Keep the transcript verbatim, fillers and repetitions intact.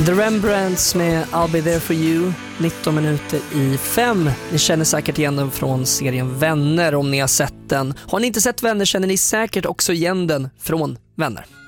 The Rembrandts med I'll be there for you, nitton minuter i fem. Ni känner säkert igen den från serien Vänner om ni har sett den. Har ni inte sett Vänner känner ni säkert också igen den från Vänner.